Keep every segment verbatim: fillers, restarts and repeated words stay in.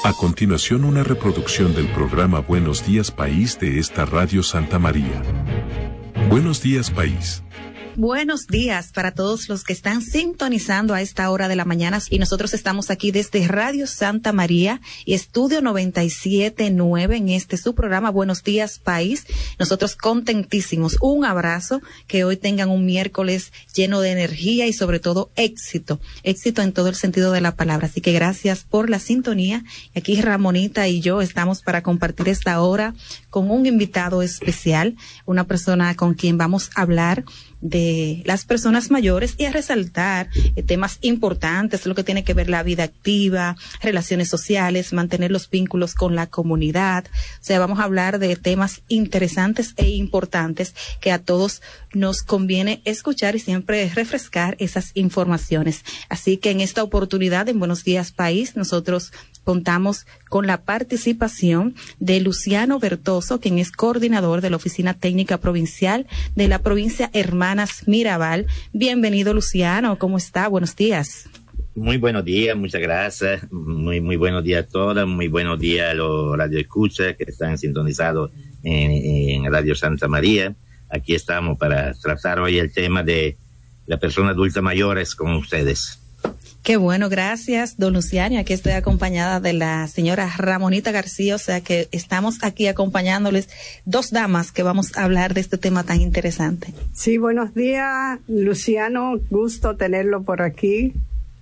A continuación, una reproducción del programa Buenos Días País de esta Radio Santa María. Buenos días, País. Buenos días para todos los que están sintonizando a esta hora de la mañana, y nosotros estamos aquí desde Radio Santa María y Estudio noventa y siete punto nueve en este su programa Buenos Días País. Nosotros contentísimos, un abrazo, que hoy tengan un miércoles lleno de energía y sobre todo éxito, éxito en todo el sentido de la palabra. Así que gracias por la sintonía. Aquí Ramonita y yo estamos para compartir esta hora con un invitado especial, una persona con quien vamos a hablar de las personas mayores y a resaltar eh, temas importantes, lo que tiene que ver la vida activa, relaciones sociales, mantener los vínculos con la comunidad. O sea, vamos a hablar de temas interesantes e importantes que a todos nos conviene escuchar y siempre refrescar esas informaciones. Así que en esta oportunidad, en Buenos Días País, nosotros contamos con la participación de Luciano Bertoso, quien es coordinador de la Oficina Técnica Provincial de la provincia Hermanas Mirabal. Bienvenido, Luciano, ¿cómo está? Buenos días. Muy buenos días, muchas gracias. Muy muy buenos días a todas, muy buenos días a los radioescuchas que están sintonizados en, en Radio Santa María. Aquí estamos para tratar hoy el tema de la persona adulta mayores con ustedes. Qué bueno, gracias, don Luciano. Aquí estoy acompañada de la señora Ramonita García, o sea que estamos aquí acompañándoles dos damas que vamos a hablar de este tema tan interesante. Sí, buenos días, Luciano, gusto tenerlo por aquí.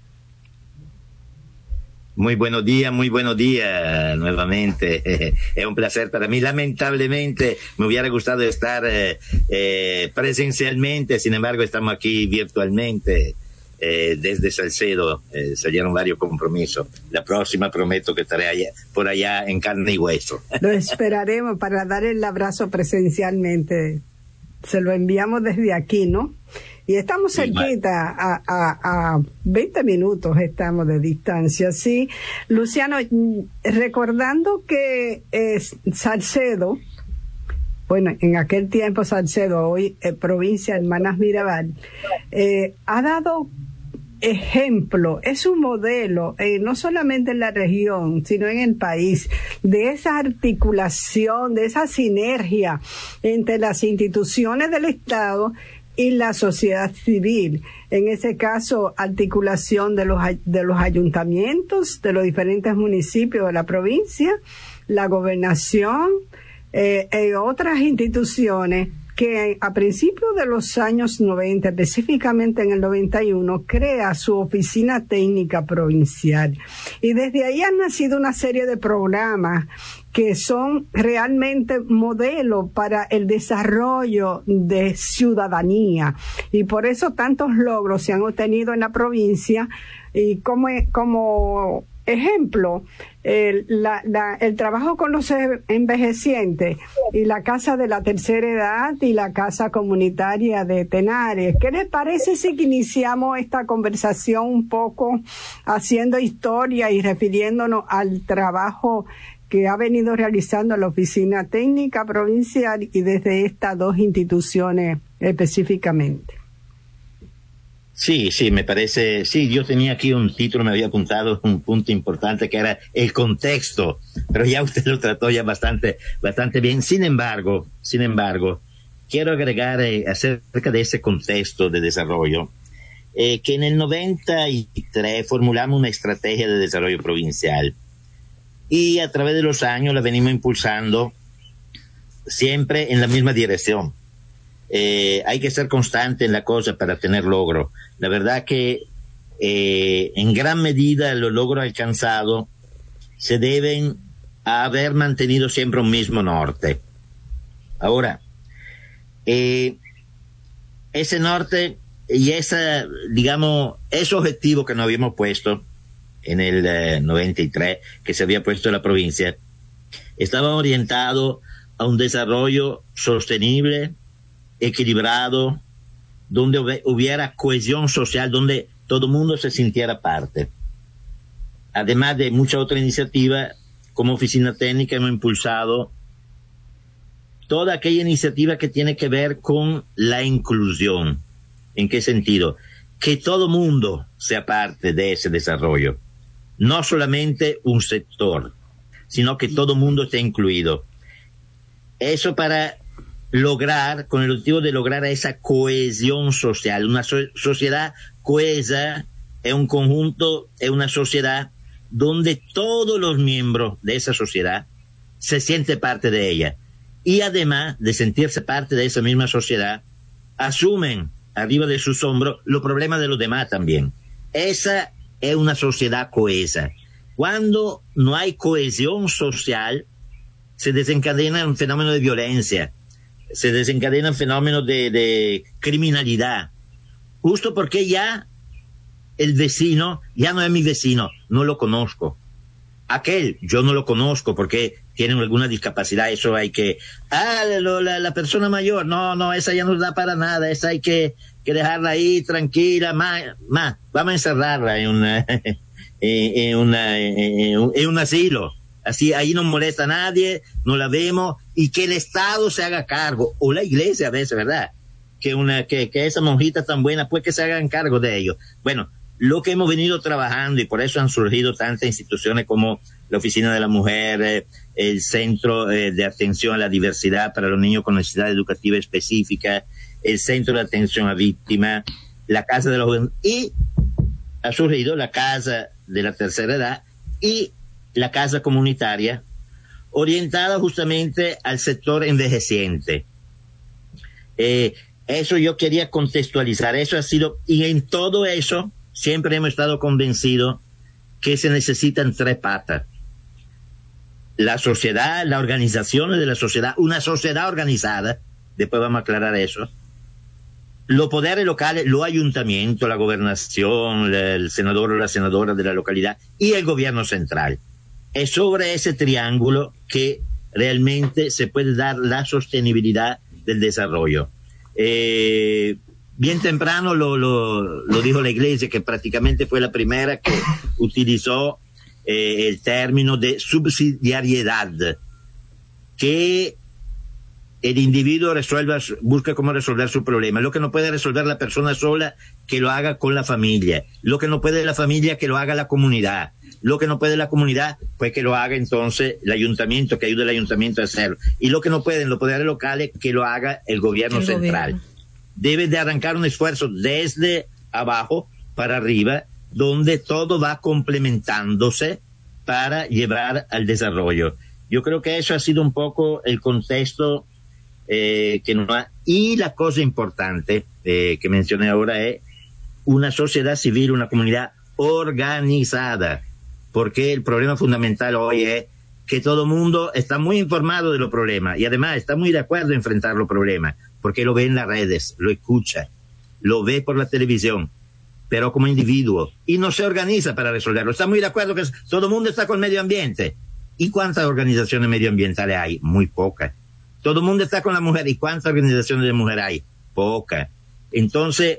Muy buenos días, muy buenos días nuevamente. Es un placer para mí. Lamentablemente me hubiera gustado estar eh, eh, presencialmente, sin embargo estamos aquí virtualmente. Eh, desde Salcedo, eh, salieron varios compromisos. La próxima prometo que estaré allá, por allá en carne y hueso. Lo esperaremos para dar el abrazo presencialmente. Se lo enviamos desde aquí, ¿no? Y estamos cerquita, a, a, a veinte minutos estamos de distancia, ¿sí? Luciano, recordando que eh, Salcedo, bueno, en aquel tiempo Salcedo, hoy eh, provincia Hermanas Mirabal, eh, ha dado ejemplo, es un modelo, eh, no solamente en la región, sino en el país, de esa articulación, de esa sinergia entre las instituciones del Estado y la sociedad civil. En ese caso, articulación de los, de los ayuntamientos, de los diferentes municipios de la provincia, la gobernación, eh, eh, otras instituciones que a principios de los años noventa, específicamente en el noventa y uno, crea su oficina técnica provincial. Y desde ahí han nacido una serie de programas que son realmente modelo para el desarrollo de ciudadanía. Y por eso tantos logros se han obtenido en la provincia. Y como, como ejemplo, el, la, la, el trabajo con los envejecientes y la Casa de la Tercera Edad y la Casa Comunitaria de Tenares. ¿Qué les parece si iniciamos esta conversación un poco haciendo historia y refiriéndonos al trabajo que ha venido realizando la Oficina Técnica Provincial y desde estas dos instituciones específicamente? Sí, sí, me parece, sí, yo tenía aquí un título, me había apuntado un punto importante que era el contexto, pero ya usted lo trató ya bastante, bastante bien. Sin embargo, sin embargo, quiero agregar eh, acerca de ese contexto de desarrollo, eh, que en el noventa y tres formulamos una estrategia de desarrollo provincial y a través de los años la venimos impulsando siempre en la misma dirección. Eh, hay que ser constante en la cosa para tener logro. La verdad que eh, en gran medida los logros alcanzados se deben a haber mantenido siempre un mismo norte. Ahora, eh, ese norte y esa, digamos, ese objetivo que nos habíamos puesto en el eh, noventa y tres, que se había puesto la provincia, estaba orientado a un desarrollo sostenible, equilibrado, donde hubiera cohesión social, donde todo el mundo se sintiera parte. Además de muchas otras iniciativas, como Oficina Técnica hemos impulsado toda aquella iniciativa que tiene que ver con la inclusión. ¿En qué sentido? Que todo mundo sea parte de ese desarrollo. no solamente un sector, sino que todo el mundo esté incluido. Eso para lograr, con el objetivo de lograr esa cohesión social. Una so- sociedad cohesa es un conjunto, es una sociedad donde todos los miembros de esa sociedad se sienten parte de ella. Y además de sentirse parte de esa misma sociedad, asumen arriba de sus hombros los problemas de los demás también. Esa es una sociedad cohesa. Cuando no hay cohesión social, se desencadena un fenómeno de violencia, se desencadenan fenómenos de, de criminalidad, justo porque ya el vecino ya no es mi vecino, no lo conozco. Aquel, yo no lo conozco porque tiene alguna discapacidad, eso hay que... Ah, lo, la, la persona mayor, no, no, esa ya no da para nada, esa hay que, que dejarla ahí tranquila, más, más, vamos a encerrarla en una, en, en, una, en, un, en un asilo. Así, ahí no molesta a nadie, no la vemos, y que el Estado se haga cargo, o la iglesia a veces, ¿verdad? Que una, que, que esa monjita tan buena, pues que se hagan cargo de ellos. Bueno, lo que hemos venido trabajando, y por eso han surgido tantas instituciones como la Oficina de la Mujer, eh, el Centro eh, de Atención a la Diversidad para los Niños con Necesidad Educativa Específica, el Centro de Atención a Víctimas, la Casa de la Juventud, y ha surgido la Casa de la Tercera Edad y la Casa Comunitaria, orientada justamente al sector envejeciente. Eh, eso yo quería contextualizar, eso ha sido, y en todo eso siempre hemos estado convencidos que se necesitan tres patas. La sociedad, las organizaciones de la sociedad, una sociedad organizada, después vamos a aclarar eso, los poderes locales, los ayuntamientos, la gobernación, el senador o la senadora de la localidad y el gobierno central. Es sobre ese triángulo que realmente se puede dar la sostenibilidad del desarrollo. Eh, bien temprano lo, lo, lo dijo la Iglesia, que prácticamente fue la primera que utilizó eh, el término de subsidiariedad, que el individuo resuelva, busca cómo resolver su problema. Lo que no puede resolver la persona sola, que lo haga con la familia. Lo que no puede la familia, que lo haga la comunidad. Lo que no puede la comunidad, pues que lo haga entonces el ayuntamiento, que ayude el ayuntamiento a hacerlo. Y lo que no pueden los poderes locales, que lo haga el gobierno el central. Gobierno. Debe de arrancar un esfuerzo desde abajo para arriba, donde todo va complementándose para llevar al desarrollo. Yo creo que eso ha sido un poco el contexto eh, que nos ha... Y la cosa importante eh, que mencioné ahora es una sociedad civil, una comunidad organizada, porque el problema fundamental hoy es que todo el mundo está muy informado de los problemas y además está muy de acuerdo en enfrentar los problemas, porque lo ve en las redes, lo escucha, lo ve por la televisión, pero como individuo, y no se organiza para resolverlo. Está muy de acuerdo que todo el mundo está con el medio ambiente. ¿Y cuántas organizaciones medioambientales hay? Muy pocas. Todo el mundo está con la mujer. ¿Y cuántas organizaciones de mujer hay? Pocas. Entonces,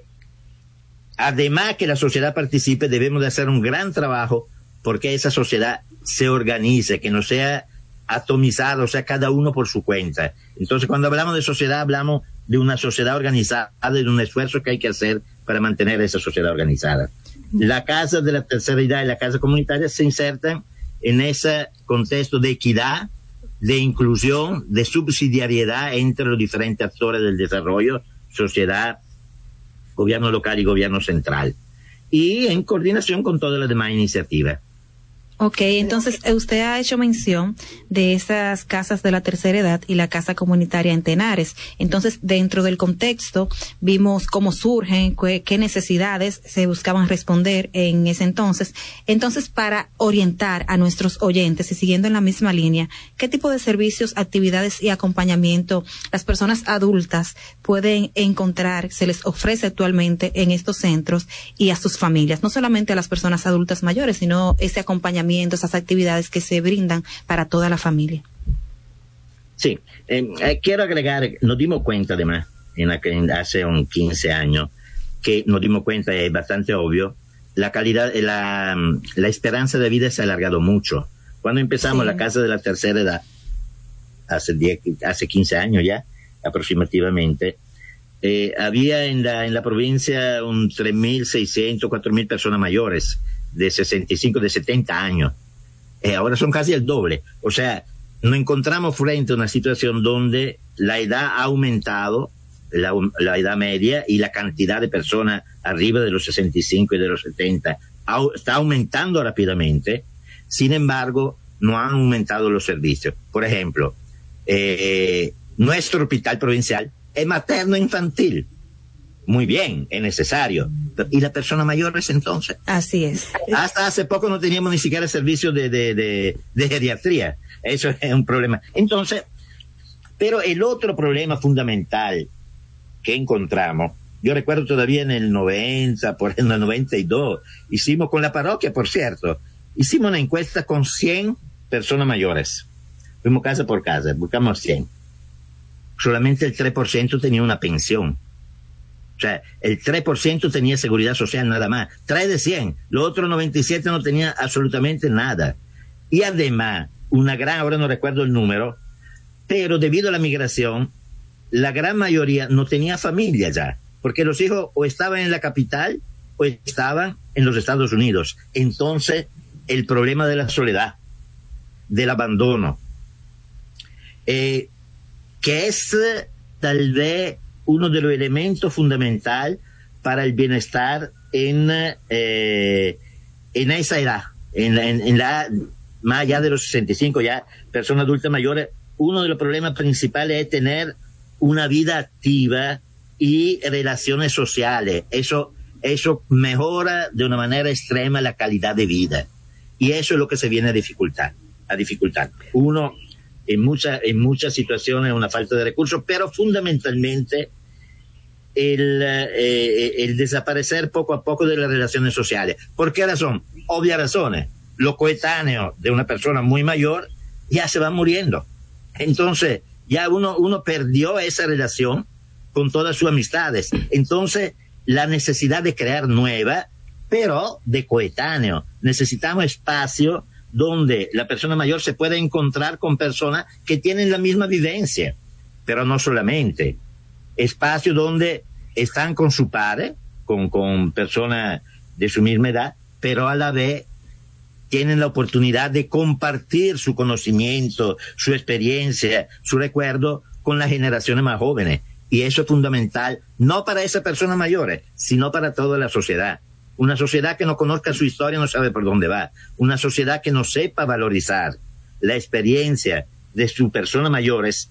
además que la sociedad participe, debemos de hacer un gran trabajo porque esa sociedad se organice, que no sea atomizada, o sea, cada uno por su cuenta. Entonces, cuando hablamos de sociedad, hablamos de una sociedad organizada, de un esfuerzo que hay que hacer para mantener esa sociedad organizada. La Casa de la Tercera Edad y la Casa Comunitaria se insertan en ese contexto de equidad, de inclusión, de subsidiariedad entre los diferentes actores del desarrollo, sociedad, gobierno local y gobierno central, y en coordinación con todas las demás iniciativas. Ok, entonces usted ha hecho mención de esas casas de la tercera edad y la casa comunitaria en Tenares. Entonces, dentro del contexto, vimos cómo surgen, qué, qué necesidades se buscaban responder en ese entonces. Entonces, para orientar a nuestros oyentes y siguiendo en la misma línea, ¿qué tipo de servicios, actividades y acompañamiento las personas adultas pueden encontrar, se les ofrece actualmente en estos centros y a sus familias? No solamente a las personas adultas mayores, sino ese acompañamiento, esas actividades que se brindan para toda la familia. Sí, eh, quiero agregar, nos dimos cuenta además, en la que hace un quince años, que nos dimos cuenta, es bastante obvio, la calidad, la, la esperanza de vida se ha alargado mucho. Cuando empezamos sí. la Casa de la Tercera Edad, hace diez, hace quince años ya, aproximadamente, eh, había en la, en la provincia un tres mil seiscientos, cuatro mil personas mayores. de sesenta y cinco, de setenta años. Eh, ahora son casi el doble. O sea, nos encontramos frente a una situación donde la edad ha aumentado, la, la edad media y la cantidad de personas arriba de los sesenta y cinco y de los setenta ha, está aumentando rápidamente. Sin embargo, no han aumentado los servicios. Por ejemplo, eh, nuestro hospital provincial es materno-infantil. Muy bien, es necesario. ¿Y las personas mayores entonces? Así es. Hasta hace poco no teníamos ni siquiera servicio de, de, de, de geriatría. Eso es un problema. Entonces, pero el otro problema fundamental que encontramos, yo recuerdo todavía en el noventa, por en el noventa y dos, hicimos con la parroquia, por cierto, hicimos una encuesta con cien personas mayores. Fuimos casa por casa, buscamos cien. Solamente el tres por ciento tenía una pensión. O sea, el tres por ciento tenía seguridad social nada más. tres de cien. Los otros noventa y siete no tenía absolutamente nada. Y además, una gran, ahora no recuerdo el número, pero debido a la migración, la gran mayoría no tenía familia ya. Porque los hijos o estaban en la capital o estaban en los Estados Unidos. Entonces, el problema de la soledad, del abandono, eh, que es eh, tal vez uno de los elementos fundamentales para el bienestar en, eh, en esa edad, en la, en, en la, más allá de los sesenta y cinco, ya personas adultas mayores. Uno de los problemas principales es tener una vida activa y relaciones sociales. Eso, eso mejora de una manera extrema la calidad de vida. Y eso es lo que se viene a dificultar, a dificultar. Uno, en muchas, en muchas situaciones, una falta de recursos, pero fundamentalmente el, eh, el desaparecer poco a poco de las relaciones sociales. ¿Por qué razón? Obvias razones. Los coetáneos de una persona muy mayor ya se van muriendo. Entonces, ya uno, uno perdió esa relación con todas sus amistades. Entonces, la necesidad de crear nueva, pero de coetáneo. Necesitamos espacio donde la persona mayor se pueda encontrar con personas que tienen la misma vivencia, pero no solamente. Espacio donde están con su padre, con, con personas de su misma edad, pero a la vez tienen la oportunidad de compartir su conocimiento, su experiencia, su recuerdo con las generaciones más jóvenes. Y eso es fundamental, no para esas personas mayores, sino para toda la sociedad. Una sociedad que no conozca su historia no sabe por dónde va. Una sociedad que no sepa valorizar la experiencia de sus personas mayores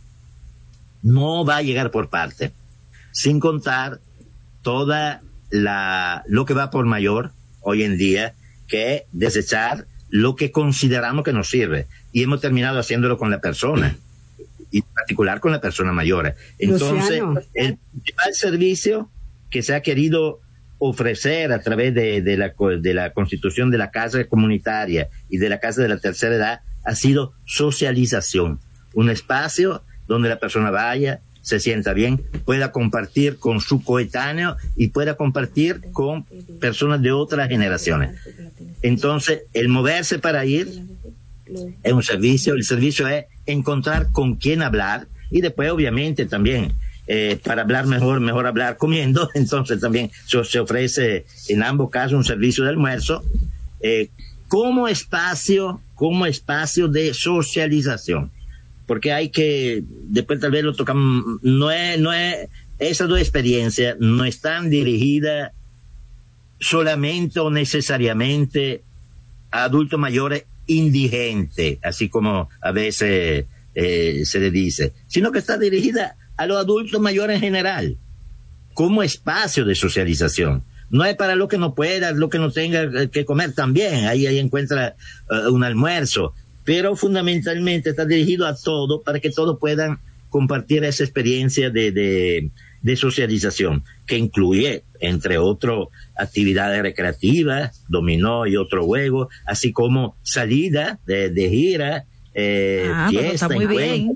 no va a llegar por parte. Sin contar toda la, lo que va por mayor hoy en día, que es desechar lo que consideramos que nos sirve. Y hemos terminado haciéndolo con la persona, y en particular con la persona mayor. Entonces, Luciano, el principal servicio que se ha querido ofrecer a través de, de, la, de la constitución de la casa comunitaria y de la casa de la tercera edad ha sido socialización. Un espacio donde la persona vaya, se sienta bien, pueda compartir con su coetáneo y pueda compartir con personas de otras generaciones. Entonces, el moverse para ir es un servicio. El servicio es encontrar con quién hablar y después, obviamente, también Eh, para hablar mejor, mejor hablar comiendo. Entonces también se, se ofrece en ambos casos un servicio de almuerzo eh, como espacio, como espacio de socialización, porque hay que, después tal vez lo tocamos, no es, no es, esas dos experiencias no están dirigidas solamente o necesariamente a adultos mayores indigentes, así como a veces eh, se le dice, sino que está dirigida a los adultos mayores en general, como espacio de socialización. No es para lo que no pueda, lo que no tenga que comer también, ahí, ahí encuentra uh, un almuerzo, pero fundamentalmente está dirigido a todo, para que todos puedan compartir esa experiencia de, de, de socialización, que incluye, entre otras, actividades recreativas, dominó y otro juego, así como salida de, de gira, eh, ah, fiesta, está muy bien.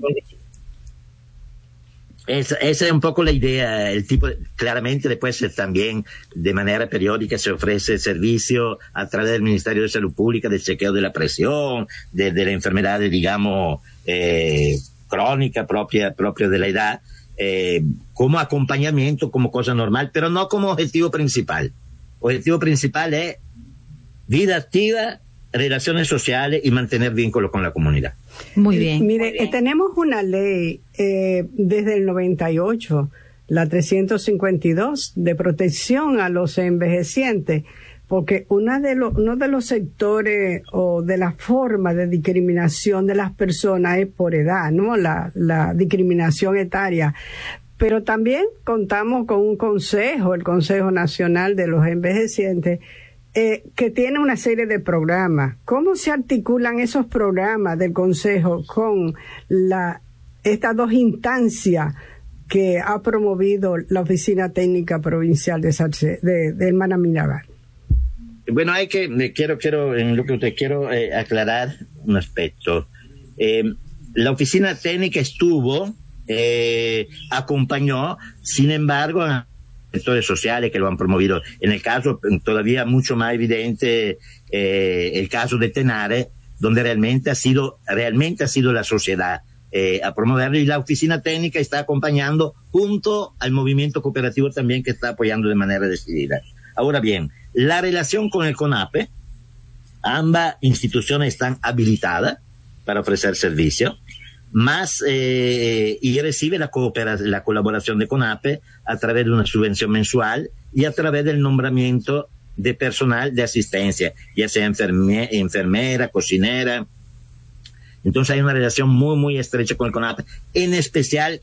Esa, esa es un poco la idea, el tipo, claramente después también de manera periódica se ofrece servicio a través del Ministerio de Salud Pública del chequeo de la presión, de, de la enfermedad, digamos, eh, crónica propia, propia de la edad, eh, como acompañamiento, como cosa normal, pero no como objetivo principal. Objetivo principal es vida activa, relaciones sociales y mantener vínculos con la comunidad. Muy bien. Mire, Muy bien. Eh, tenemos una ley eh, desde el noventa y ocho, la trescientos cincuenta y dos, de protección a los envejecientes, porque una de los, uno de los sectores o de las formas de discriminación de las personas es por edad, ¿no? La, la discriminación etaria. Pero también contamos con un consejo, el Consejo Nacional de los Envejecientes, eh, que tiene una serie de programas. ¿Cómo se articulan esos programas del Consejo con la, estas dos instancias que ha promovido la Oficina Técnica Provincial de, Salce, de, de Hermana Mirabal? Bueno, hay que, quiero, quiero, en lo que usted quiero eh, aclarar un aspecto. Eh, la Oficina Técnica estuvo, eh, acompañó, sin embargo, sectores sociales que lo han promovido. En el caso todavía mucho más evidente, eh, el caso de Tenares, donde realmente ha sido, realmente ha sido la sociedad eh, a promoverlo, y la oficina técnica está acompañando junto al movimiento cooperativo también, que está apoyando de manera decidida. Ahora bien, la relación con el CONAPE, ambas instituciones están habilitadas para ofrecer servicio, más eh, y recibe la, la colaboración de CONAPE a través de una subvención mensual y a través del nombramiento de personal de asistencia, ya sea enferme, enfermera, cocinera. Entonces hay una relación muy, muy estrecha con el CONAPE, en especial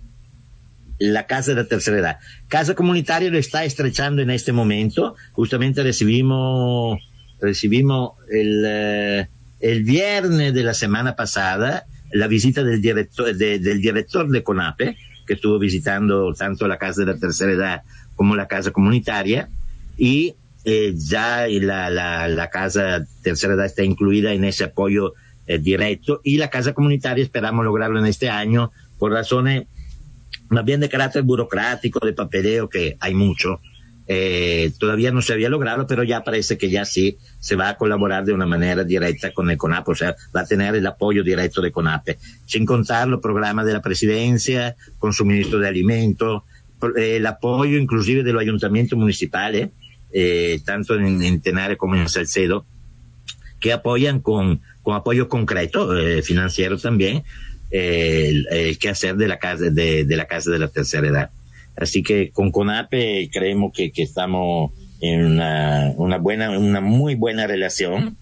la Casa de la Tercera Edad. Casa Comunitaria lo está estrechando en este momento. Justamente recibimos, recibimos el, eh, el viernes de la semana pasada la visita del director, de, del director de CONAPE, que estuvo visitando tanto la Casa de la Tercera Edad como la Casa Comunitaria, y eh, ya la, la, la Casa Tercera Edad está incluida en ese apoyo eh, directo, y la Casa Comunitaria esperamos lograrlo en este año por razones más bien de carácter burocrático, de papeleo, que hay mucho. Eh, todavía no se había logrado, pero ya parece que ya sí se va a colaborar de una manera directa con el CONAPE, o sea, va a tener el apoyo directo de CONAPE, sin contar los programas de la presidencia, con suministro de alimentos, eh, el apoyo inclusive de los ayuntamientos municipales, eh, tanto en, en Tenares como en Salcedo, que apoyan con, con apoyo concreto, eh, financiero también, eh, el, el quehacer de la casa, de, de la Casa de la Tercera Edad. Así que con CONAPE creemos que, que estamos en una, una buena, una muy buena relación,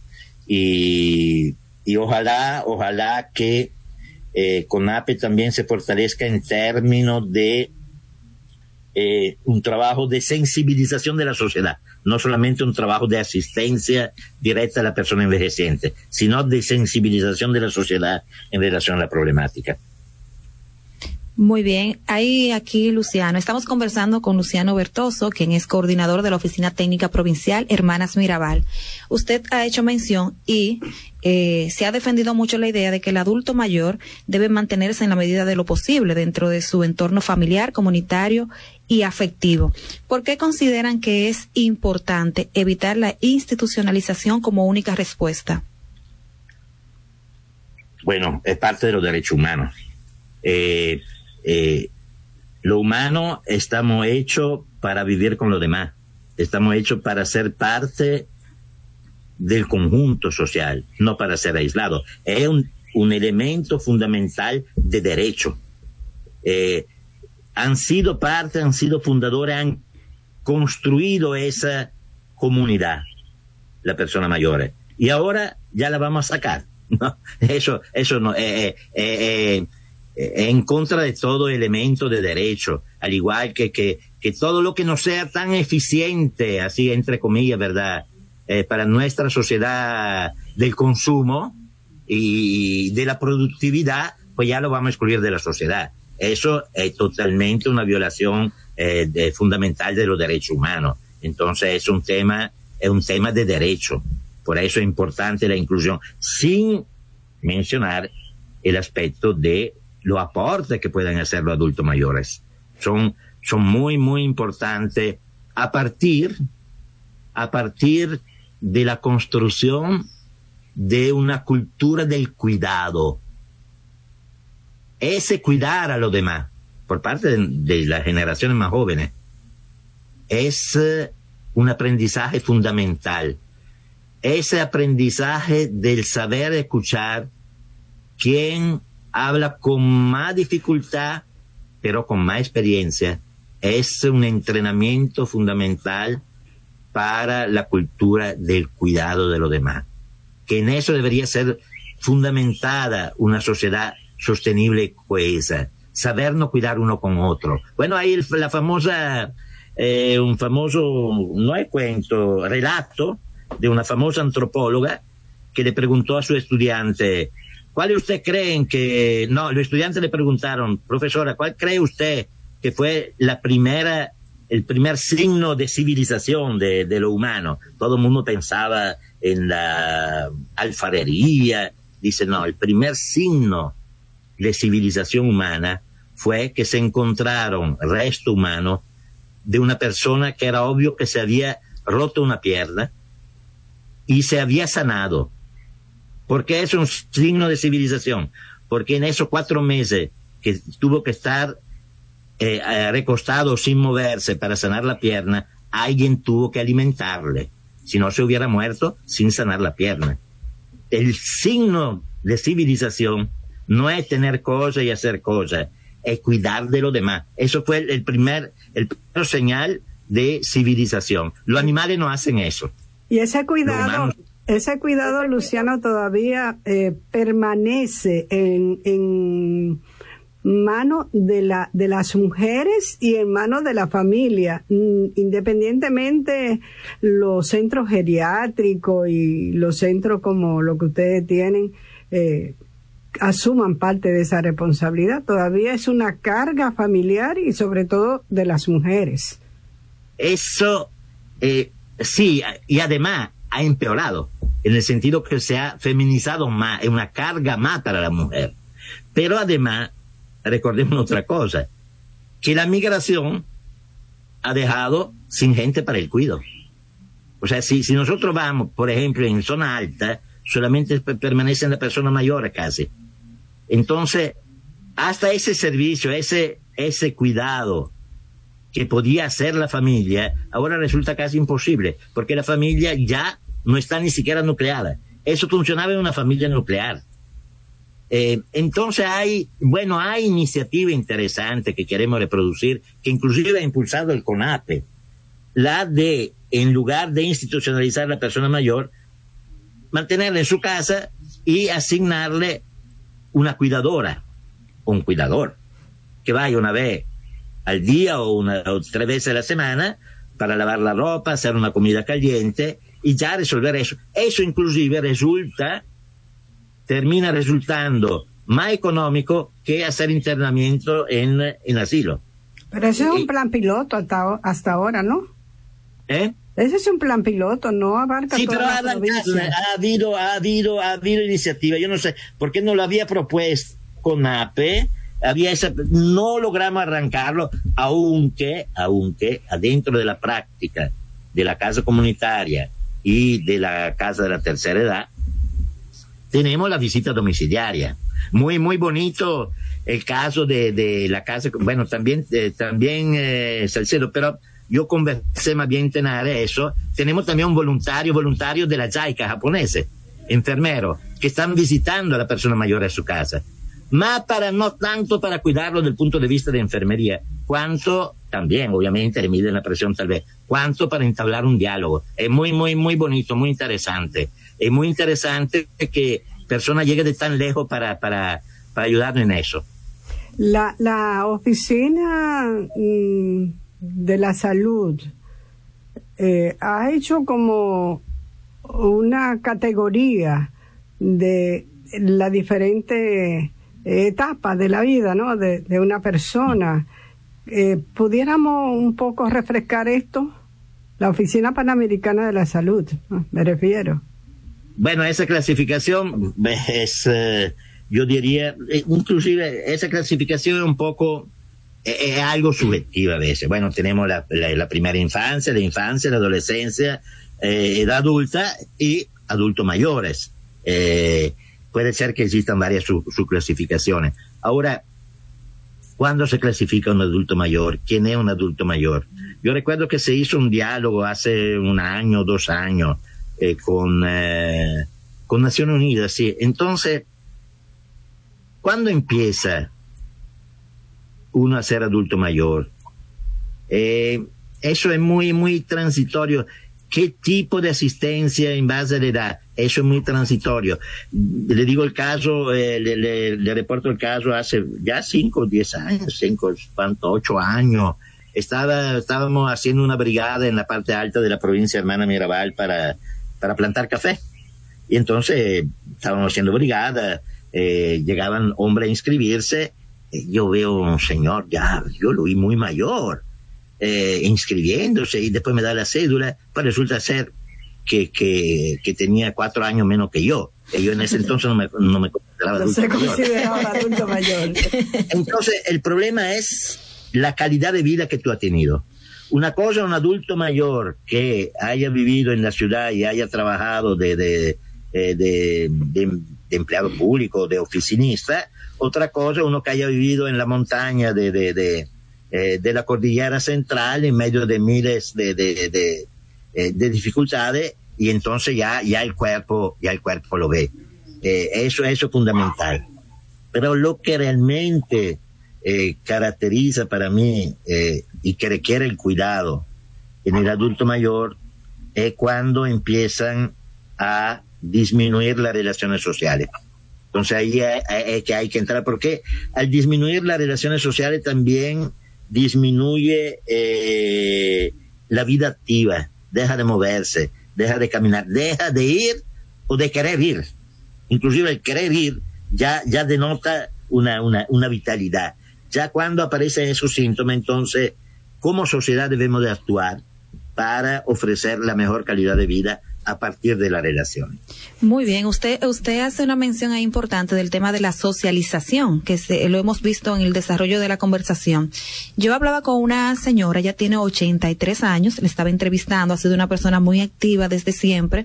y, y ojalá, ojalá que eh, CONAPE también se fortalezca en términos de eh, un trabajo de sensibilización de la sociedad, no solamente un trabajo de asistencia directa a la persona envejeciente, sino de sensibilización de la sociedad en relación a la problemática. Muy bien, ahí aquí Luciano, estamos conversando con Luciano Bertoso, quien es coordinador de la Oficina Técnica Provincial Hermanas Mirabal. Usted ha hecho mención y eh, se ha defendido mucho la idea de que el adulto mayor debe mantenerse en la medida de lo posible dentro de su entorno familiar, comunitario y afectivo. ¿Por qué consideran que es importante evitar la institucionalización como única respuesta? Bueno, es parte de los derechos humanos. Eh, Eh, lo humano estamos hechos para vivir con los demás, estamos hechos para ser parte del conjunto social, no para ser aislados. Es un, un elemento fundamental de derecho. Eh, han sido parte, han sido fundadores, han construido esa comunidad, la persona mayor, y ahora ya la vamos a sacar. No, eso, eso no, eh, eh, eh, en contra de todo elemento de derecho, al igual que, que, que todo lo que no sea tan eficiente, así entre comillas, ¿verdad?, eh, para nuestra sociedad del consumo y de la productividad, pues ya lo vamos a excluir de la sociedad. Eso es totalmente una violación eh, de, fundamental de los derechos humanos. Entonces es un tema, es un tema de derecho. Por eso es importante la inclusión, sin mencionar el aspecto de los aportes que puedan hacer los adultos mayores. Son, son muy, muy importantes a partir, a partir de la construcción de una cultura del cuidado. Ese cuidar a los demás, por parte de, de las generaciones más jóvenes, es uh, un aprendizaje fundamental. ese aprendizaje del saber escuchar, quien habla con más dificultad, pero con más experiencia, es un entrenamiento fundamental para la cultura del cuidado de los demás. Que en eso debería ser fundamentada una sociedad sostenible y cohesa. Sabernos cuidar uno con otro. Bueno, ahí la famosa, eh, un famoso, no hay cuento, relato de una famosa antropóloga que le preguntó a su estudiante, ¿cuál usted creen que, no, los estudiantes le preguntaron, profesora, ¿cuál cree usted que fue la primera, el primer signo de civilización de, de lo humano? Todo el mundo pensaba en la alfarería. Dice, no, el primer signo de civilización humana fue que se encontraron restos humanos de una persona que era obvio que se había roto una pierna y se había sanado. ¿Por qué es un signo de civilización? Porque en esos cuatro meses que tuvo que estar eh, recostado sin moverse para sanar la pierna, alguien tuvo que alimentarle. Si no, se hubiera muerto sin sanar la pierna. El signo de civilización no es tener cosas y hacer cosas, es cuidar de los demás. Eso fue el primer, el primer señal de civilización. Los animales no hacen eso. Y ese cuidado, ese cuidado, Luciano, todavía eh, permanece en, en manos de la de las mujeres y en manos de la familia, independientemente los centros geriátricos y los centros como lo que ustedes tienen eh, asuman parte de esa responsabilidad. Todavía es una carga familiar y sobre todo de las mujeres. Eso eh, sí, y además ha empeorado en el sentido que se ha feminizado más, es una carga más para la mujer. Pero además, recordemos otra cosa, que la migración ha dejado sin gente para el cuidado. O sea, si, si nosotros vamos, por ejemplo, en zona alta, solamente permanecen las personas mayores casi. Entonces, hasta ese servicio, ese, ese cuidado que podía hacer la familia, ahora resulta casi imposible, porque la familia ya no está ni siquiera nucleada. Eso funcionaba en una familia nuclear. Eh, entonces hay, bueno, hay iniciativa interesante que queremos reproducir, que inclusive ha impulsado el CONAPE, la de, en lugar de institucionalizar a la persona mayor, mantenerla en su casa y asignarle una cuidadora o un cuidador que vaya una vez al día o una o tres veces a la semana para lavar la ropa, hacer una comida caliente y ya resolver eso. Eso inclusive resulta, termina resultando más económico que hacer internamiento en, en asilo. Pero ese es un plan piloto hasta, hasta ahora, ¿no? ¿Eh? Ese es un plan piloto, no abarca sí, toda pero la ha, provincia. ha habido, ha habido, ha habido iniciativa. Yo no sé por qué no lo había propuesto CONAPE. Había esa, no logramos arrancarlo, aunque, aunque adentro de la práctica de la casa comunitaria y de la casa de la tercera edad, tenemos la visita domiciliaria. Muy, muy bonito el caso de, de la casa, bueno, también, eh, también, eh, Salcedo, pero yo conversé más bien tener eso. Tenemos también un voluntario, voluntario de la JICA japonesa, enfermero, que están visitando a la persona mayor a su casa. Más para, no tanto para cuidarlo desde el punto de vista de enfermería, cuanto, también, obviamente, le miden la presión tal vez, cuanto para entablar un diálogo. Es muy, muy, muy bonito, muy interesante. Es muy interesante que persona llegue de tan lejos para, para, para ayudarnos en eso. La, la oficina mmm, de la salud eh, ha hecho como una categoría de la diferente etapa de la vida, ¿no? De, de una persona. Eh, ¿Pudiéramos un poco refrescar esto? La Oficina Panamericana de la Salud, ¿no? Me refiero. Bueno, esa clasificación es, eh, yo diría, inclusive esa clasificación es un poco, es, es algo subjetiva a veces. Bueno, tenemos la, la, la primera infancia, la infancia, la adolescencia, eh, edad adulta y adultos mayores. Eh, puede ser que existan varias subclasificaciones. Ahora, ¿cuándo se clasifica un adulto mayor? ¿Quién es un adulto mayor? Yo recuerdo que se hizo un diálogo hace un año, dos años, eh, con, eh, con Naciones Unidas, sí. Entonces, ¿cuándo empieza uno a ser adulto mayor? Eh, eso es muy, muy transitorio. ¿Qué tipo de asistencia en base a la edad? Eso es muy transitorio. Le digo el caso, eh, le, le, le reporto el caso hace ya cinco, diez años, cinco, cuánto, ocho años. Estaba, estábamos haciendo una brigada en la parte alta de la provincia hermana Mirabal para, para plantar café. Y entonces estábamos haciendo brigada, eh, llegaban hombres a inscribirse. Eh, yo veo un señor, ya, yo lo vi muy mayor, eh, inscribiéndose, y después me da la cédula, pues resulta ser que, que, que tenía cuatro años menos que yo. Y yo en ese entonces no me, no me consideraba no adulto se mayor. consideraba adulto mayor. Entonces, el problema es la calidad de vida que tú has tenido. Una cosa, un adulto mayor que haya vivido en la ciudad y haya trabajado de, de, de, de, de, de empleado público, de oficinista. Otra cosa, uno que haya vivido en la montaña de, de, de, eh, de la cordillera central en medio de miles de, de, de, de, eh, de dificultades, y entonces ya, ya el cuerpo, ya el cuerpo lo ve. Eh, eso, eso es fundamental. Pero lo que realmente eh, caracteriza para mí eh, y que requiere el cuidado en el adulto mayor es cuando empiezan a disminuir las relaciones sociales. Entonces ahí es que hay que entrar, porque al disminuir las relaciones sociales también disminuye eh, la vida activa, deja de moverse, deja de caminar, deja de ir o de querer ir. Inclusive el querer ir ya, ya denota una, una, una vitalidad. Ya cuando aparecen esos síntomas, entonces, como sociedad debemos de actuar para ofrecer la mejor calidad de vida a partir de la relación. Muy bien, usted usted hace una mención ahí importante del tema de la socialización, que se, lo hemos visto en el desarrollo de la conversación. Yo hablaba con una señora, ella tiene ochenta y tres años, le estaba entrevistando, ha sido una persona muy activa desde siempre,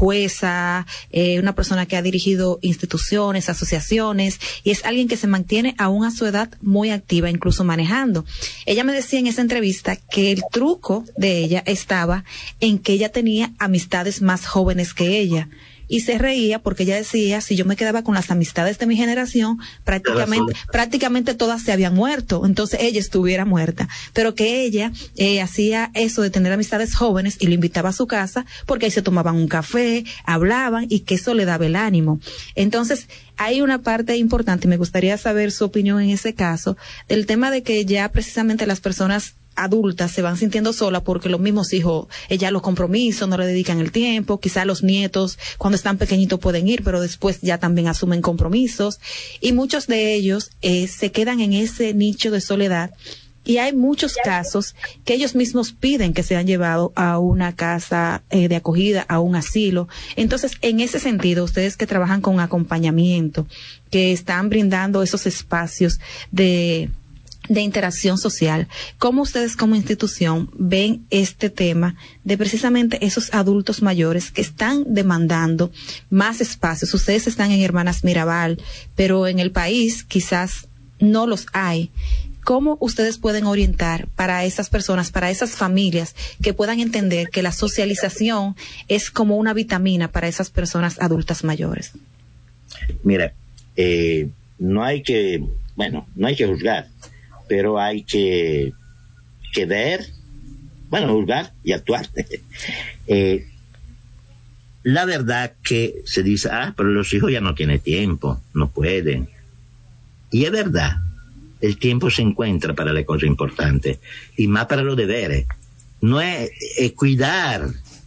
jueza, eh, una persona que ha dirigido instituciones, asociaciones, y es alguien que se mantiene aún a su edad muy activa, incluso manejando. Ella me decía en esa entrevista que el truco de ella estaba en que ella tenía amistades más jóvenes que ella, y se reía porque ella decía, si yo me quedaba con las amistades de mi generación, prácticamente prácticamente todas se habían muerto, entonces ella estuviera muerta, pero que ella eh, hacía eso de tener amistades jóvenes y lo invitaba a su casa porque ahí se tomaban un café, hablaban, y que eso le daba el ánimo. Entonces hay una parte importante, y me gustaría saber su opinión en ese caso, del tema de que ya precisamente las personas adultas se van sintiendo solas porque los mismos hijos, ella los compromisos, no le dedican el tiempo, quizás los nietos cuando están pequeñitos pueden ir, pero después ya también asumen compromisos, y muchos de ellos eh, se quedan en ese nicho de soledad, y hay muchos casos que ellos mismos piden que sean llevados a una casa eh, de acogida, a un asilo. Entonces, en ese sentido, ustedes que trabajan con acompañamiento, que están brindando esos espacios de de interacción social, ¿cómo ustedes como institución ven este tema de precisamente esos adultos mayores que están demandando más espacios? Ustedes están en Hermanas Mirabal, pero en el país quizás no los hay. ¿Cómo ustedes pueden orientar para esas personas, para esas familias que puedan entender que la socialización es como una vitamina para esas personas adultas mayores? Mira, eh, no hay que, bueno, no hay que juzgar, pero hay que, que ver, bueno, juzgar y actuar. eh, la verdad que se dice, ah, pero los hijos ya no tienen tiempo, no pueden. Y es verdad, el tiempo se encuentra para las cosas importantes, y más para los deberes. No es, es cuidar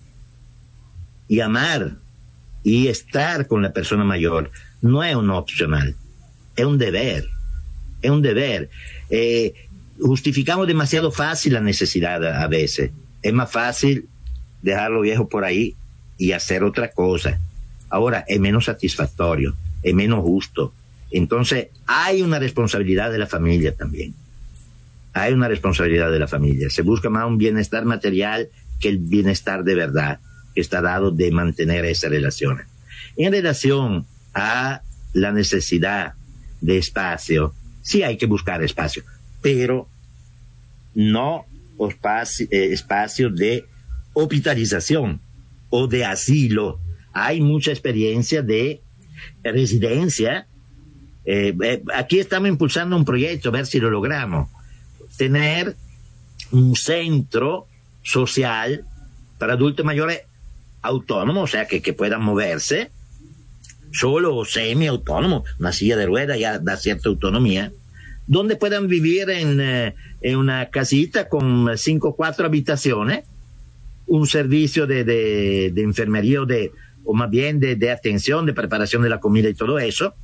y amar y estar con la persona mayor, no es un opcional, es un deber, es un deber. Eh, justificamos demasiado fácil la necesidad a, a veces. Es más fácil dejarlo viejo por ahí y hacer otra cosa. Ahora es menos satisfactorio, es menos justo. Entonces hay una responsabilidad de la familia también. Hay una responsabilidad de la familia. Se busca más un bienestar material que el bienestar de verdad que está dado de mantener esas relaciones. En relación a la necesidad de espacio, sí hay que buscar espacio, pero no espacio, eh, espacio de hospitalización o de asilo. Hay mucha experiencia de residencia. Eh, eh, aquí estamos impulsando un proyecto, a ver si lo logramos. Tener un centro social para adultos mayores autónomos, o sea, que, que puedan moverse, solo o semi-autónomos. Una silla de ruedas ya da cierta autonomía, donde puedan vivir en, eh, en una casita con cinco o cuatro habitaciones, un servicio de, de, de enfermería o, de, o más bien de, de atención, de preparación de la comida y todo eso.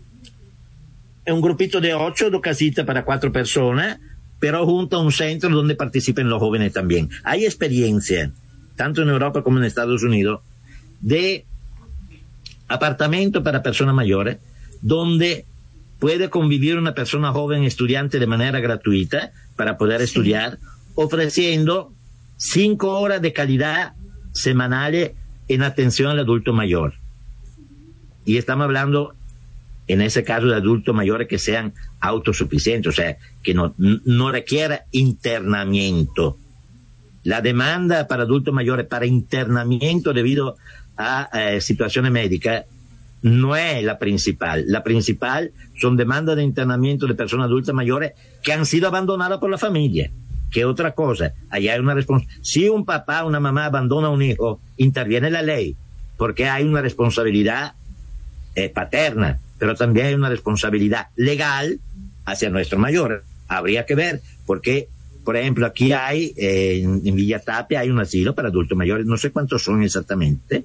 Un grupito de ocho, dos casitas para cuatro personas, pero junto a un centro donde participen los jóvenes también. Hay experiencia, tanto en Europa como en Estados Unidos, de apartamentos para personas mayores, donde puede convivir una persona joven estudiante de manera gratuita para poder sí. estudiar, ofreciendo cinco horas de calidad semanales en atención al adulto mayor. Y estamos hablando, en ese caso, de adultos mayores que sean autosuficientes, o sea, que no, no requiera internamiento. La demanda para adultos mayores para internamiento debido a eh, situaciones médicas no es la principal. La principal son demandas de internamiento de personas adultas mayores que han sido abandonadas por la familia. Que otra cosa, allá hay una responsabilidad. Si un papá o una mamá abandona a un hijo, interviene la ley, porque hay una responsabilidad eh, paterna, pero también hay una responsabilidad legal hacia nuestros mayores. Habría que ver, porque, por ejemplo, aquí hay, eh, en, en Villa Tapia hay un asilo para adultos mayores, no sé cuántos son exactamente,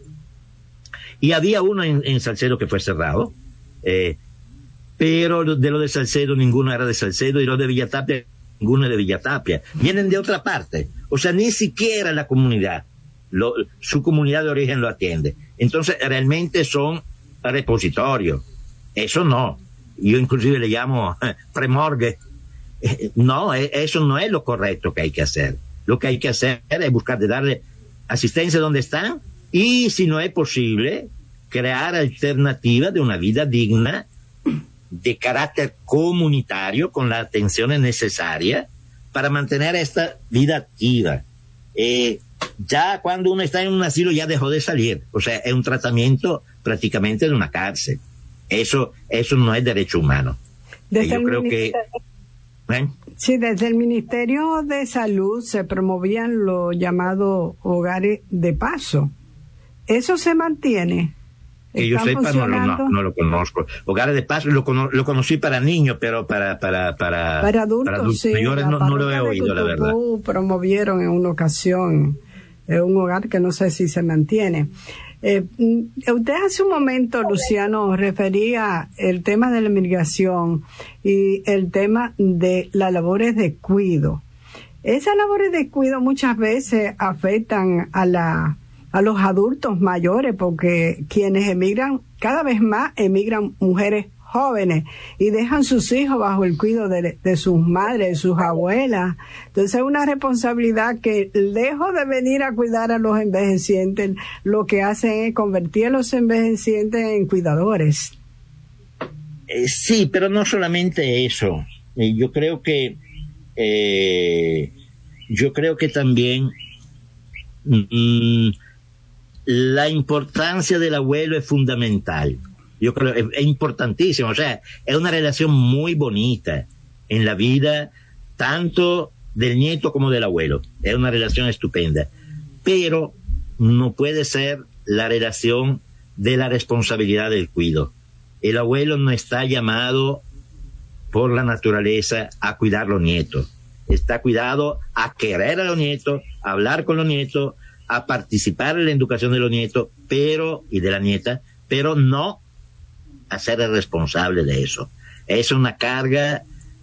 y había uno en, en Salcedo que fue cerrado, eh, pero de lo de Salcedo ninguno era de Salcedo, y lo de Villa Tapia ninguno es de Villa Tapia, vienen de otra parte, o sea, ni siquiera la comunidad, lo, su comunidad de origen lo atiende. Entonces, realmente son repositorios. Eso no. Yo inclusive le llamo eh, premorgue. Eh, no, eh, eso no es lo correcto que hay que hacer. Lo que hay que hacer es buscar de darle asistencia donde están, y si no es posible, crear alternativas de una vida digna, de carácter comunitario, con las atenciones necesarias para mantener esta vida activa. Eh, ya cuando uno está en un asilo ya dejó de salir, o sea, es un tratamiento prácticamente de una cárcel. Eso, eso no es derecho humano. Desde yo creo que... ¿eh? Sí, desde el Ministerio de Salud se promovían los llamados hogares de paso. ¿Eso se mantiene? Que yo sepa, no, no, no lo conozco. Hogares de paso lo, cono, lo conocí para niños, pero para para para, para adultos, para adultos sí, mayores no, no lo he oído, la verdad. Promovieron en una ocasión eh, un hogar que no sé si se mantiene. Eh, usted hace un momento, Luciano, refería el tema de la migración y el tema de las labores de cuido. Esas labores de cuido muchas veces afectan a la a los adultos mayores, porque quienes emigran, cada vez más emigran mujeres jóvenes y dejan sus hijos bajo el cuidado de, de sus madres, de sus abuelas. Entonces es una responsabilidad que, lejos de venir a cuidar a los envejecientes, lo que hacen es convertir a los envejecientes en cuidadores. Eh, sí, pero no solamente eso. Eh, yo creo que eh, yo creo que también mmm, la importancia del abuelo es fundamental. Yo creo que es, es importantísimo. O sea, es una relación muy bonita en la vida, tanto del nieto como del abuelo. Es una relación estupenda. Pero no puede ser la relación de la responsabilidad del cuidado. El abuelo no está llamado por la naturaleza a cuidar a los nietos. Está cuidado a querer a los nietos, a hablar con los nietos, a participar en la educación de los nietos, pero, y de la nieta, pero no a ser el responsable de eso. Es una carga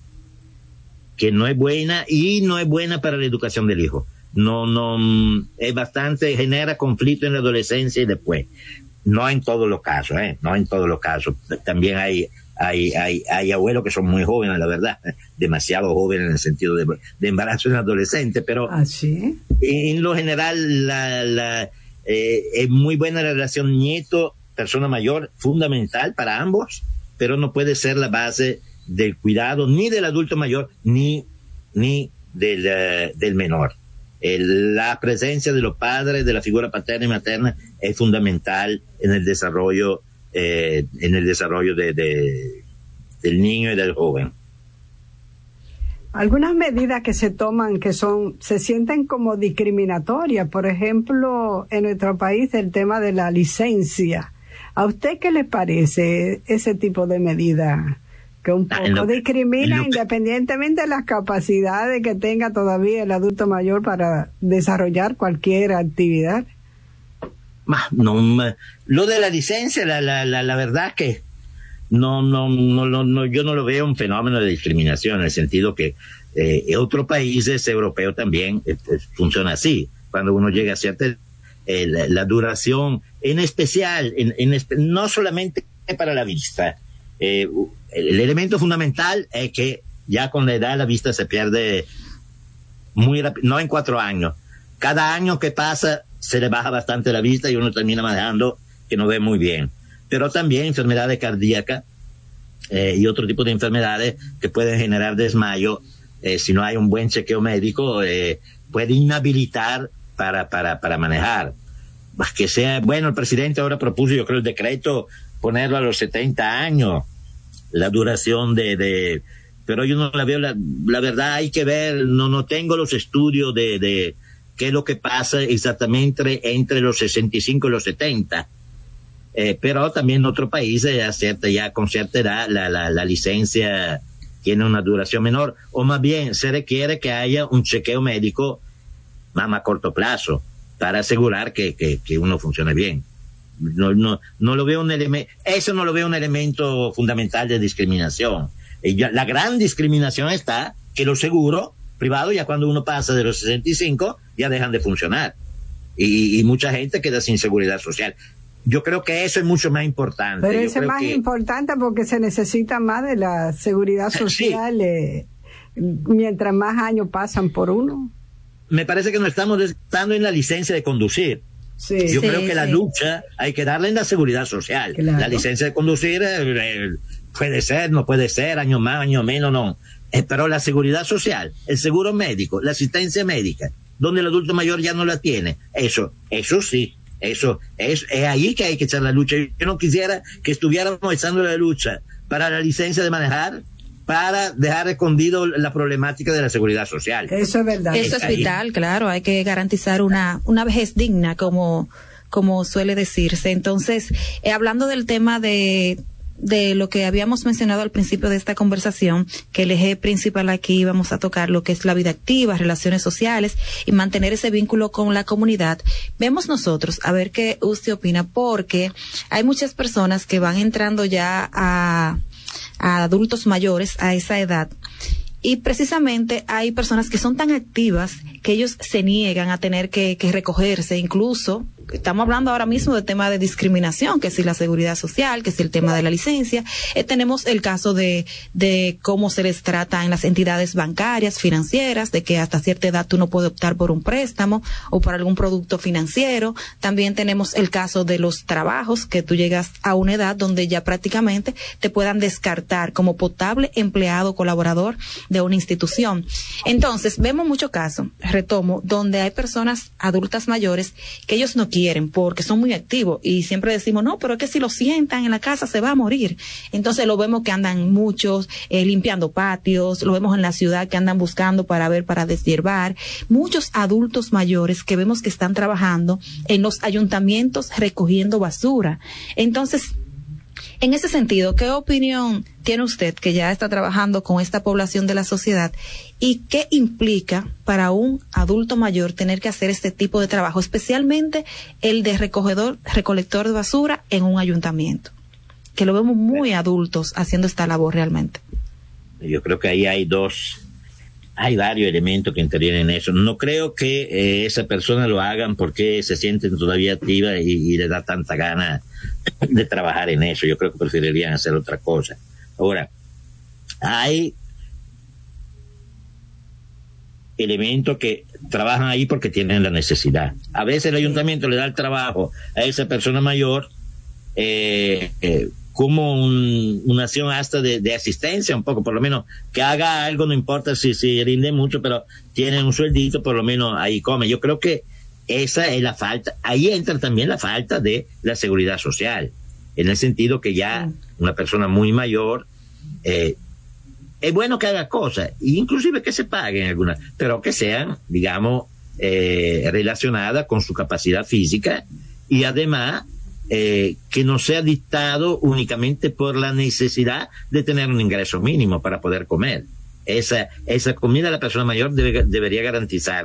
que no es buena, y no es buena para la educación del hijo. No, no, es bastante, genera conflicto en la adolescencia y después. No en todos los casos, eh, no en todos los casos. También hay, hay, hay, hay abuelos que son muy jóvenes, la verdad, demasiado jóvenes en el sentido de, de embarazo en adolescente, pero ¿ah, sí? En lo general la, la, eh, es muy buena la relación nieto-persona mayor, fundamental para ambos, pero no puede ser la base del cuidado ni del adulto mayor ni, ni del, uh, del menor. eh, la presencia de los padres, de la figura paterna y materna, es fundamental en el desarrollo, eh, en el desarrollo de, de, del niño y del joven. Algunas medidas que se toman que son, se sienten como discriminatorias, por ejemplo, en nuestro país el tema de la licencia. ¿A usted qué le parece ese tipo de medida? Que un poco lo, discrimina lo, independientemente de las capacidades que tenga todavía el adulto mayor para desarrollar cualquier actividad. No, lo de la licencia, la, la, la, la verdad que no, no, no, no, no, yo no lo veo un fenómeno de discriminación, en el sentido que eh, en otros países europeos también eh, funciona así. Cuando uno llega a cierta eh, la, la duración, en especial, en, en, no solamente para la vista. Eh, el elemento fundamental es que ya con la edad la vista se pierde muy rápido, no en cuatro años. Cada año que pasa se le baja bastante la vista y uno termina manejando que no ve muy bien. Pero también enfermedades cardíacas eh, y otro tipo de enfermedades que pueden generar desmayo eh, si no hay un buen chequeo médico, eh, puede inhabilitar para, para, para manejar. Más que sea, bueno, el presidente ahora propuso, yo creo, el decreto, ponerlo a los setenta años, la duración de, de, pero yo no la veo, la, la verdad hay que ver, no, no tengo los estudios de, de qué es lo que pasa exactamente entre los sesenta y cinco y los setenta. Eh, pero también en otros países, a cierta, ya con cierta edad, la, la, la licencia tiene una duración menor, o más bien se requiere que haya un chequeo médico más a corto plazo, para asegurar que, que, que uno funcione bien. No, no, no lo veo un elemento, eso no lo veo un elemento fundamental de discriminación. Y ya, la gran discriminación está que los seguros privados, ya cuando uno pasa de los sesenta y cinco, ya dejan de funcionar. Y, y mucha gente queda sin seguridad social. Yo creo que eso es mucho más importante. Pero Yo eso es más que... importante porque se necesita más de la seguridad social, sí. eh, mientras más años pasan por uno. Me parece que nos estamos dando en la licencia de conducir. Sí, Yo sí, creo que sí. la lucha hay que darle en la seguridad social. Claro. La licencia de conducir eh, eh, puede ser, no puede ser, año más, año menos, no. Eh, pero la seguridad social, el seguro médico, la asistencia médica, donde el adulto mayor ya no la tiene, eso, eso sí, eso es, es ahí que hay que echar la lucha. Yo no quisiera que estuviéramos echando la lucha para la licencia de manejar, para dejar escondido la problemática de la seguridad social. Eso es verdad. Eso es vital, claro, hay que garantizar una, una vejez digna, como, como suele decirse. Entonces, eh, hablando del tema de, de lo que habíamos mencionado al principio de esta conversación, que el eje principal aquí vamos a tocar lo que es la vida activa, relaciones sociales y mantener ese vínculo con la comunidad. Vemos nosotros, a ver qué usted opina, porque hay muchas personas que van entrando ya a a adultos mayores a esa edad, y precisamente hay personas que son tan activas que ellos se niegan a tener que, que recogerse. Incluso estamos hablando ahora mismo de tema de discriminación, que si la seguridad social, que si el tema de la licencia. Eh, tenemos el caso de, de cómo se les trata en las entidades bancarias, financieras, de que hasta cierta edad tú no puedes optar por un préstamo o por algún producto financiero. También tenemos el caso de los trabajos, que tú llegas a una edad donde ya prácticamente te puedan descartar como potable empleado colaborador de una institución. Entonces, vemos muchos casos, retomo, donde hay personas adultas mayores que ellos no quieren porque son muy activos, y siempre decimos, no, pero es que si lo sientan en la casa se va a morir. Entonces lo vemos que andan muchos eh, limpiando patios, lo vemos en la ciudad que andan buscando para ver, para deshiervar. Muchos adultos mayores que vemos que están trabajando en los ayuntamientos recogiendo basura. Entonces, en ese sentido, ¿qué opinión tiene usted, que ya está trabajando con esta población de la sociedad, y qué implica para un adulto mayor tener que hacer este tipo de trabajo, especialmente el de recogedor, recolector de basura en un ayuntamiento, que lo vemos muy adultos haciendo esta labor realmente? Yo creo que ahí hay dos, hay varios elementos que intervienen en eso. No creo que eh, esa persona lo hagan porque se sienten todavía activas y, y les da tanta gana de trabajar en eso. Yo creo que preferirían hacer otra cosa. Ahora, hay elementos que trabajan ahí porque tienen la necesidad. A veces el ayuntamiento le da el trabajo a esa persona mayor eh, eh, como un, una acción hasta de, de asistencia un poco, por lo menos que haga algo, no importa si, si rinde mucho, pero tiene un sueldito, por lo menos ahí come. Yo creo que esa es la falta, ahí entra también la falta de la seguridad social, en el sentido que ya sí. una persona muy mayor, eh, es bueno que haga cosas, inclusive que se paguen algunas, pero que sean, digamos, eh, relacionadas con su capacidad física y además eh, que no sea dictado únicamente por la necesidad de tener un ingreso mínimo para poder comer. Esa, esa comida la persona mayor debe, debería garantizar